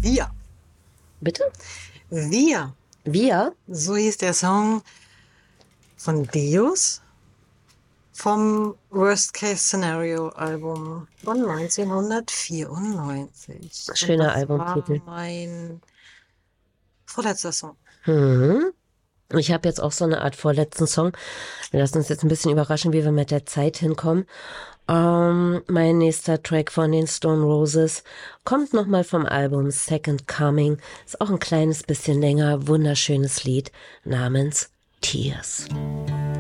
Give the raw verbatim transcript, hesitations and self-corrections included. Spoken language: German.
Wir. Bitte? Wir. Wir? So hieß der Song von Deus vom Worst Case Scenario Album von neunzehnhundertvierundneunzig. Schöner Und das Albumtitel. war mein vorletzter Song. Mhm. Ich habe jetzt auch so eine Art vorletzten Song. Wir lassen uns jetzt ein bisschen überraschen, wie wir mit der Zeit hinkommen. Ähm, mein nächster Track von den Stone Roses kommt nochmal vom Album Second Coming. Ist auch ein kleines bisschen länger, wunderschönes Lied namens Tears.